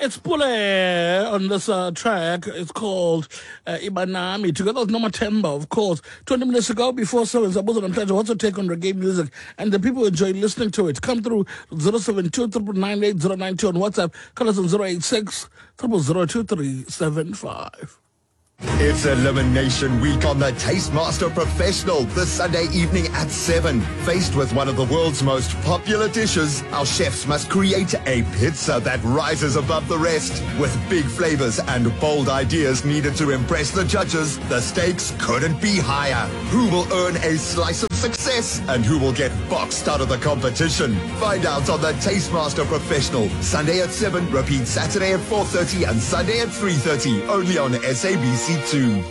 It's Pule on this track. It's called Ibanami, together with Noma Temba, of course. 20 minutes ago, before 7, Zabuza Namtaja, what's your take on reggae music? And the people enjoy listening to it. Come through 072 998 on WhatsApp. Call us on 086 002375. It's Elimination Week on the Tastemaster Professional this Sunday evening at 7. Faced with one of the world's most popular dishes, our chefs must create a pizza that rises above the rest. With big flavors and bold ideas needed to impress the judges, the stakes couldn't be higher. Who will earn a slice of success and who will get boxed out of the competition? Find out on the Tastemaster Professional, Sunday at 7, repeat Saturday at 4:30 and Sunday at 3:30, only on SABC2.